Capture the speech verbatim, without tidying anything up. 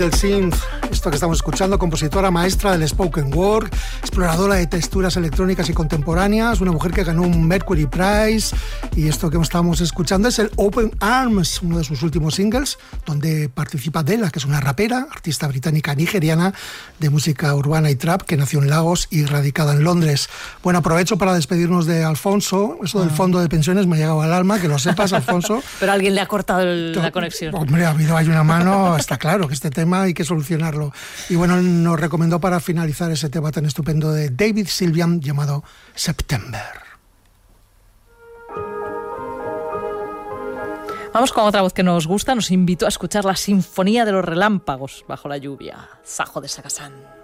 El synth, esto que estamos escuchando, compositora maestra del spoken word, exploradora de texturas electrónicas y contemporáneas, una mujer que ganó un Mercury Prize, y esto que estamos escuchando es el Open Arms, uno de sus últimos singles, donde participa Dela, que es una rapera, artista británica nigeriana de música urbana y trap, que nació en Lagos y radicada en Londres. Bueno, aprovecho para despedirnos de Alfonso. Eso del fondo de pensiones me ha llegado al alma, que lo sepas, Alfonso. Pero alguien le ha cortado el, la conexión. Hombre, ha habido ahí una mano, está claro que este tema hay que solucionarlo. Y bueno, nos recomendó para finalizar ese tema tan estupendo de David Sylvian llamado September. Vamos con otra voz que nos gusta. Nos invitó a escuchar la Sinfonía de los Relámpagos bajo la lluvia. Sajo de Sagasán.